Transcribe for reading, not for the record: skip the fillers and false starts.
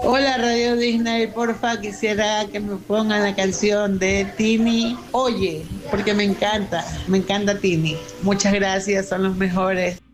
Hola Radio Disney, porfa, quisiera que me pongan la canción de Tini, Oye, porque me encanta Tini. Muchas gracias, son los mejores.